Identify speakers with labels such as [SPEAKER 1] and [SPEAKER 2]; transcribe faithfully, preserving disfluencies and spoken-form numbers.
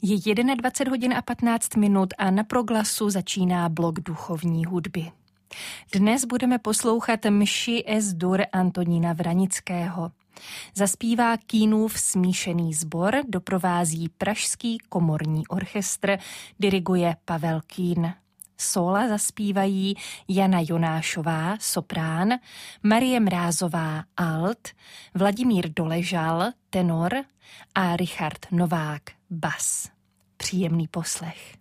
[SPEAKER 1] Je dvacet jedna hodin a patnáct minut a na Proglasu začíná blok duchovní hudby. Dnes budeme poslouchat mši Es-dur Antonína Vranického. Zaspívá Kínův smíšený sbor, doprovází Pražský komorní orchestr, diriguje Pavel Kín. Sóla zaspívají Jana Jonášová, soprán, Marie Mrázová, alt, Vladimír Doležal, tenor a Richard Novák, bas. Příjemný poslech.